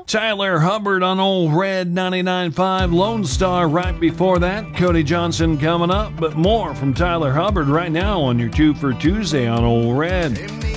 Tyler Hubbard on Old Red 99.5, Lone Star right before that. Cody Johnson coming up, but more from Tyler Hubbard right now on your 2 for Tuesday on Old Red.